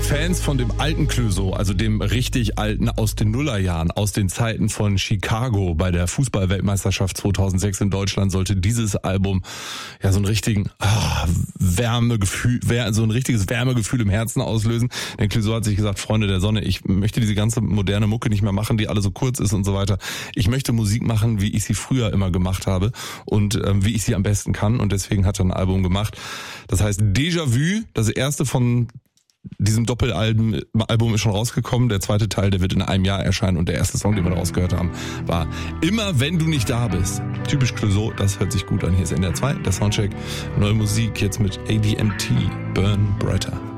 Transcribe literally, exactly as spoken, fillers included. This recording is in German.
Fans von dem alten Clouseau, also dem richtig alten aus den Nullerjahren, aus den Zeiten von Chicago bei der Fußball-Weltmeisterschaft zweitausendsechs in Deutschland, sollte dieses Album ja so einen richtigen ah, Wärmegefühl, so ein richtiges Wärmegefühl im Herzen auslösen. Denn Clouseau hat sich gesagt, Freunde der Sonne, ich möchte diese ganze moderne Mucke nicht mehr machen, die alle so kurz ist und so weiter. Ich möchte Musik machen, wie ich sie früher immer gemacht habe und ähm, wie ich sie am besten kann. Und deswegen hat er ein Album gemacht. Das heißt Déjà-vu, das erste von diesem Doppelalbum Album ist schon rausgekommen. Der zweite Teil, der wird in einem Jahr erscheinen. Und der erste Song, den wir daraus gehört haben, war Immer wenn du nicht da bist. Typisch Clouseau, das hört sich gut an. Hier ist N D R zwei, der Soundcheck. Neue Musik jetzt mit A D M T, Burn Brighter.